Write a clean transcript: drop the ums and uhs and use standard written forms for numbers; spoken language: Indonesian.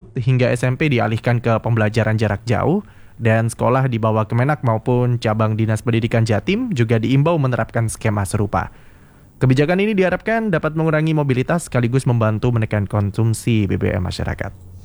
hingga SMP dialihkan ke pembelajaran jarak jauh, dan sekolah di bawah Kemenak maupun cabang Dinas Pendidikan Jatim juga diimbau menerapkan skema serupa. Kebijakan ini diharapkan dapat mengurangi mobilitas sekaligus membantu menekan konsumsi BBM masyarakat.